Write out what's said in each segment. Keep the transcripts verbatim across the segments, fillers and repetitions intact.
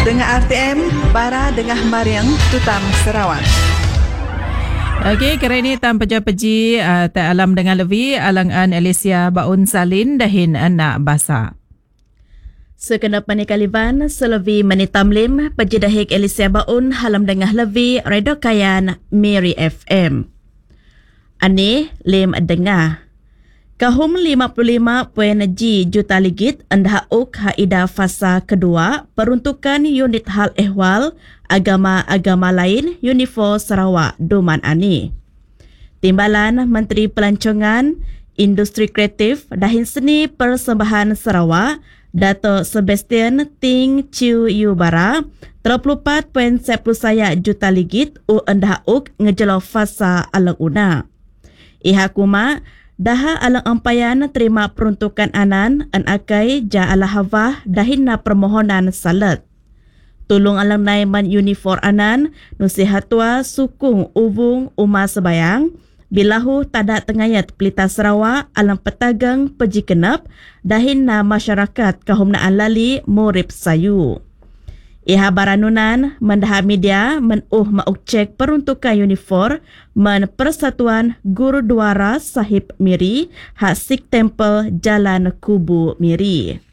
Dengan R T M, Bara Dengah Mariang, Tutam Sarawak. Okey, kira ini tam peja-peji uh, tak alam dengan levi alang-an Alicia Baun Salin dahin anak basa. Sekenap menikaliban selevi menitamlim peji dahik Alicia Baun halam dengah levi redo kayan Miri F M. Ani lim dengah. Kahum lima puluh lima persen juta ligit anda uk haida fasa kedua peruntukan unit hal ehwal agama-agama lain Unifor Sarawak Duman Ani. Timbalan Menteri Pelancongan, Industri Kreatif Dahin Seni Persembahan Sarawak Dato' Sebastian Ting Chiu Yubara tiga puluh empat persen sepuluh saya juta ligit u anda uk ngejelo fasa alang una. Iha kuma daha alang ampayan terima peruntukan anan an akai ja ala havah dahinna permohonan salat. Tulung alang naiman Unifor anan nusihatwa sukung ubung umma sebayang bilahu tada tengayat pelita Sarawak alang petagang peji kenap dahinna masyarakat kahumnaan lali murip sayu. Iha baranunan mendaha media menuh mauk cek peruntukan Unifor men Persatuan Gurudwara Sahib Miri hak Sikh Temple Jalan Kubu Miri.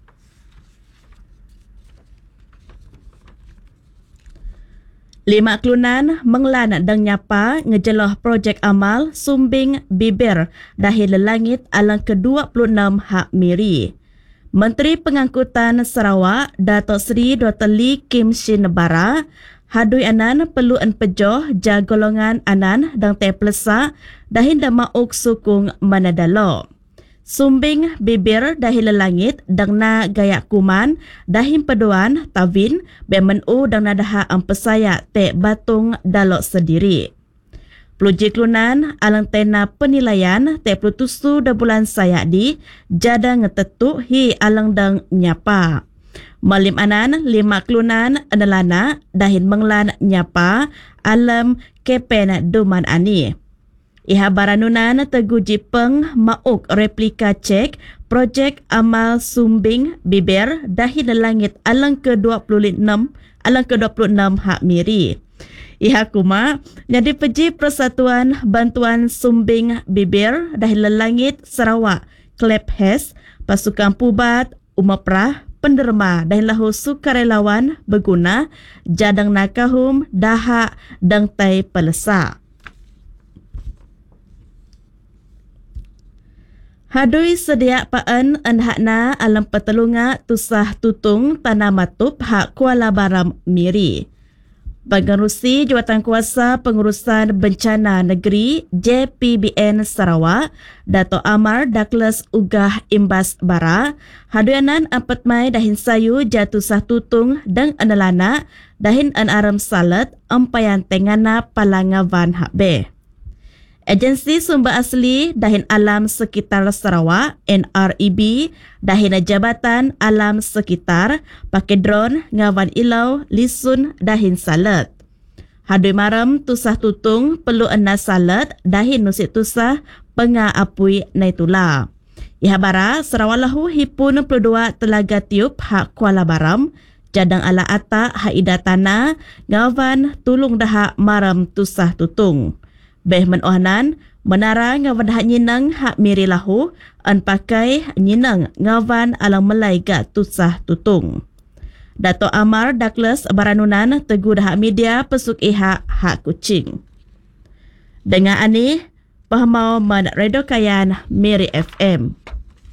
Lima kelunan menglan dan nyapa ngejeloh projek amal sumbing bibir dahil langit alang ke dua puluh enam hak Miri. Menteri Pengangkutan Sarawak Dato' Seri Doktor Lee Kim Shin Bara hadui anan perlu an pejoh ja golongan anan dang te plesa dahin da mauk sukung manadalo. Sumbing bibir dahil langit dang na gaya kuman dahin peduan tawin bemenu dang nadaha ang pesaya te batung dalo sendiri. Peluji kelunan alang tena penilaian te pelutusu da bulan saya di jada ngetetu hi alang dang nyapa. Malim anan lima kelunan analana dahin menglan nyapa alam kepen Duman Ani. Iha baranunan teguji peng mauk replika cek projek amal sumbing bibir dahin langit alang ke dua puluh enam alang ke dua puluh enam hak Miri. Iha kuma jadi peji Persatuan Bantuan Sumbing Bibir dahil langit Sarawak Klep Hes Pasukan Pubat Umaprah Penderma dahil lahu sukarelawan berguna jadang nakahum daha dang tai pelesa. Hadui sedia paan anhakna alam petelunga tusah tutung tanah matup hak Kuala Baram Miri. Pengerusi Jawatankuasa Pengurusan Bencana Negeri J P B N Sarawak Dato' Amar Douglas Ugah Imbas Bara haduanan empat Mai dahin sayu jatuh sah tutung dan analana dahin an aram salat ampayan tengana palangavan hakbe. Agensi Sumber Asli dahin Alam Sekitar Sarawak N R E B dahin Jabatan Alam Sekitar pakai drone ngawan ilau lisun dahin salat. Hadui maram tusah tutung perlu ena salat dahin nusik tusah penga apui naitula. Iha bara Sarawak lahu hipun dua telaga tiup hak Kuala Baram jadang ala atak hak ida tanah ngawan tulung daha maram tusah tutung. Beh menohanan menara ngawan hak nyinang hak Miri lahu an pakai nyinang ngawan alang melai gak tusah tutung. Dato' Amar Douglas baranunan teguh hak media pesuk iha hak kucing. Dengan ani pahmau man redo kayan Miri F M.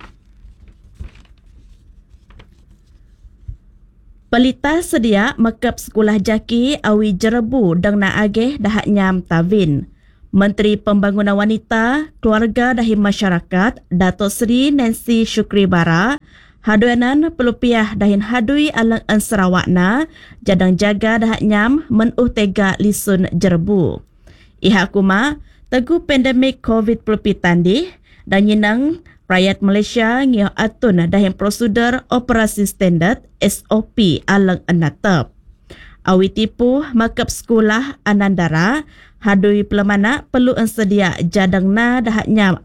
Pelita sedia mekap sekolah jaki awi jerebu dang na ageh dah nyam tawin. Menteri Pembangunan Wanita, Keluarga dan Masyarakat, Dato' Seri Nancy Syukri Bara, haduanan pelupiah dahin hadui alang an Sarawakna, jadang jaga dah nyam menuh tega lisun jerebu. Iha kuma, teguh pandemik COVID pelupitan di, dan nyinang rakyat Malaysia ngioh atun dahin prosedur operasi standard S O P alang an natap. Awi tipu makap sekolah Anandara, hadui pelemana perlu ensedia jadang na dah nyam